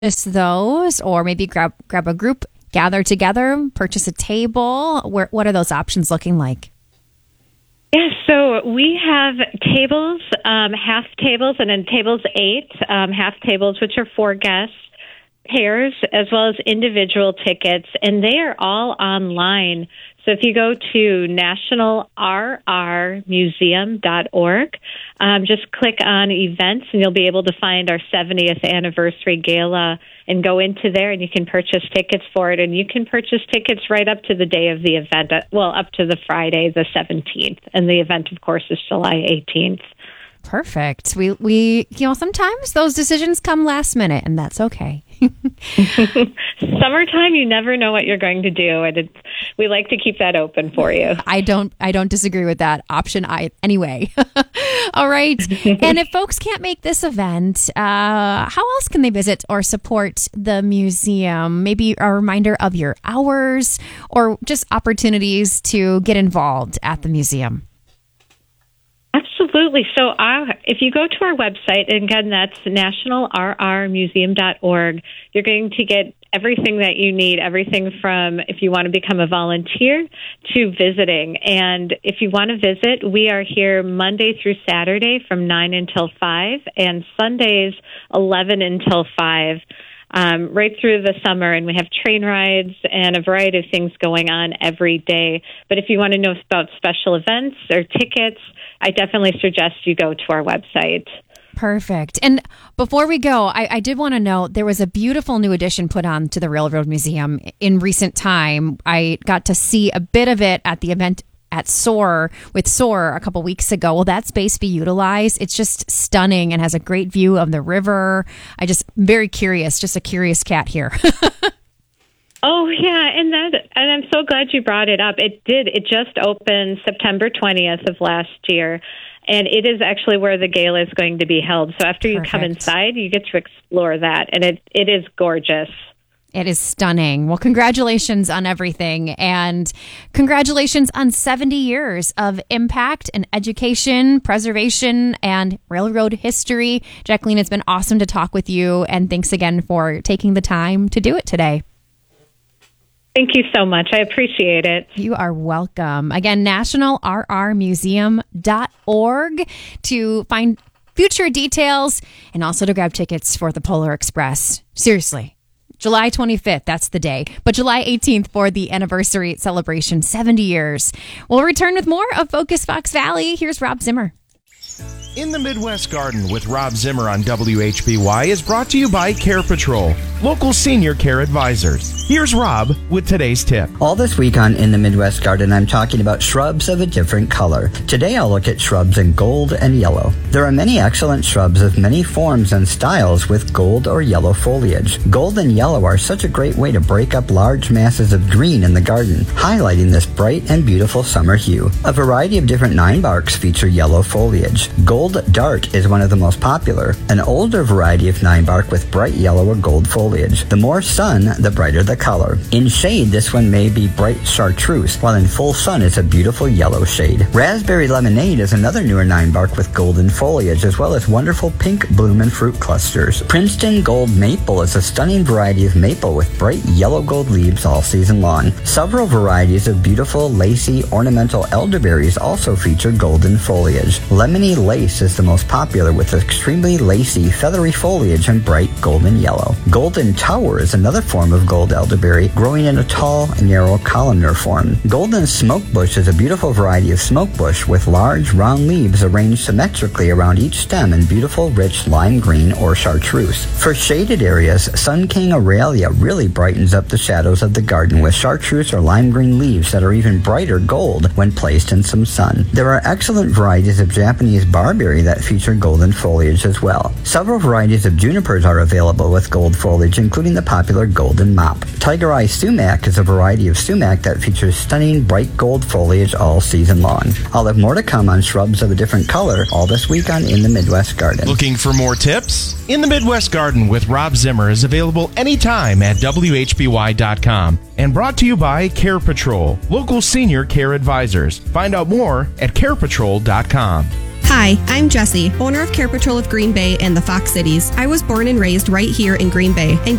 those, or maybe grab a group, gather together, purchase a table? What are those options looking like? Yes, so we have tables, half tables, and then tables 8, half tables, which are 4 guests, pairs, as well as individual tickets, and they are all online. So if you go to nationalrrmuseum.org, just click on events, and you'll be able to find our 70th anniversary gala and go into there, and you can purchase tickets for it. And you can purchase tickets right up to the day of the event, up to the Friday, the 17th. And the event, of course, is July 18th. Perfect. We sometimes those decisions come last minute, and that's okay. Summertime, you never know what you're going to do, and we like to keep that open for you. I don't disagree with that option anyway. All right. And if folks can't make this event, how else can they visit or support the museum? Maybe a reminder of your hours or just opportunities to get involved at the museum. Absolutely. So if you go to our website, and again, that's nationalrrmuseum.org, you're going to get everything that you need, everything from if you want to become a volunteer to visiting. And if you want to visit, we are here Monday through Saturday from 9 until 5 and Sundays 11 until 5. Right through the summer, and we have train rides and a variety of things going on every day. But if you want to know about special events or tickets, I definitely suggest you go to our website. Perfect. And before we go, I did want to note there was a beautiful new addition put on to the Railroad Museum in recent time. I got to see a bit of it at the event at SOAR a couple weeks ago. Will that space be utilized? It's just stunning and has a great view of the river. Very curious, just a curious cat here. Oh, yeah, and I'm so glad you brought it up. It just opened September 20th of last year, and it is actually where the gala is going to be held. So after you come inside, you get to explore that, and it is gorgeous. It is stunning. Well, congratulations on everything, and congratulations on 70 years of impact and education, preservation, and railroad history. Jacqueline, it's been awesome to talk with you, and thanks again for taking the time to do it today. Thank you so much. I appreciate it. You are welcome. Again, nationalrrmuseum.org to find future details and also to grab tickets for the Polar Express. Seriously. July 25th, that's the day. But July 18th for the anniversary celebration, 70 years. We'll return with more of Focus Fox Valley. Here's Rob Zimmer. In the Midwest Garden with Rob Zimmer on WHBY is brought to you by Care Patrol, local senior care advisors. Here's Rob with today's tip. All this week on In the Midwest Garden, I'm talking about shrubs of a different color. Today I'll look at shrubs in gold and yellow. There are many excellent shrubs of many forms and styles with gold or yellow foliage. Gold and yellow are such a great way to break up large masses of green in the garden, highlighting this bright and beautiful summer hue. A variety of different ninebarks feature yellow foliage. Gold Dark is one of the most popular, an older variety of ninebark with bright yellow or gold foliage. The more sun, the brighter the color. In shade, this one may be bright chartreuse, while in full sun it's a beautiful yellow shade. Raspberry Lemonade is another newer ninebark with golden foliage, as well as wonderful pink bloom and fruit clusters. Princeton Gold Maple is a stunning variety of maple with bright yellow gold leaves all season long. Several varieties of beautiful, lacy, ornamental elderberries also feature golden foliage. Lemony Lace is the most popular with extremely lacy, feathery foliage and bright golden yellow. Golden Tower is another form of gold elderberry growing in a tall, narrow columnar form. Golden Smokebush is a beautiful variety of smokebush with large, round leaves arranged symmetrically around each stem in beautiful, rich lime green or chartreuse. For shaded areas, Sun King Aurelia really brightens up the shadows of the garden with chartreuse or lime green leaves that are even brighter gold when placed in some sun. There are excellent varieties of Japanese barberry that feature golden foliage as well. Several varieties of junipers are available with gold foliage, including the popular golden mop. Tiger Eye Sumac is a variety of sumac that features stunning bright gold foliage all season long. I'll have more to come on shrubs of a different color all this week on In the Midwest Garden. Looking for more tips? In the Midwest Garden with Rob Zimmer is available anytime at WHBY.com and brought to you by Care Patrol, local senior care advisors. Find out more at carepatrol.com. Hi, I'm Jessie, owner of Care Patrol of Green Bay and the Fox Cities. I was born and raised right here in Green Bay and